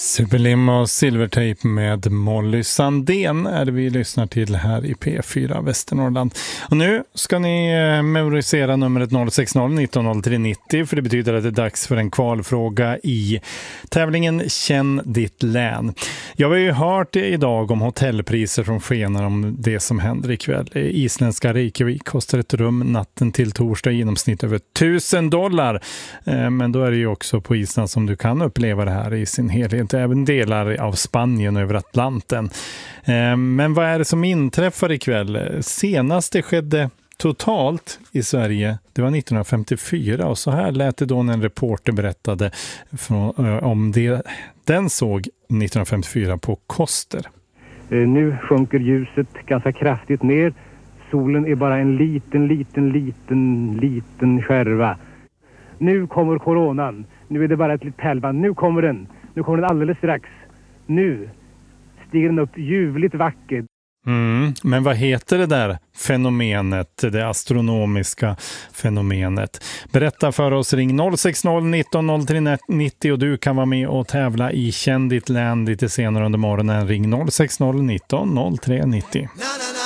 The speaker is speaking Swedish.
Superlim och Silvertape med Molly Sandén är det vi lyssnar till här i P4 Västernorrland. Och nu ska ni memorisera numret 060 1903 90 för det betyder att det är dags för en kvalfråga i tävlingen Känn ditt län. Jag har ju hört idag om hotellpriser som skenar om det som händer ikväll. Isländska Reykjavik kostar ett rum natten till torsdag i genomsnitt över $1,000. Men då är det ju också på Island som du kan uppleva det här i sin helhet. Även delar av Spanien över Atlanten. Men vad är det som inträffar ikväll? Senast det skedde totalt i Sverige, det var 1954 och så här lät det då när en reporter berättade om det den såg 1954 på Koster. Nu sjunker ljuset ganska kraftigt ner. Solen är bara en liten skärva. Nu kommer coronan. Nu är det bara ett litet pärlband. Nu kommer den alldeles strax. Nu stiger den upp ljuvligt vackert. Men vad heter det där fenomenet, det astronomiska fenomenet? Berätta för oss, ring 060 1903 90 och du kan vara med och tävla i Känn ditt län lite senare under morgonen. Ring 060 1903 90.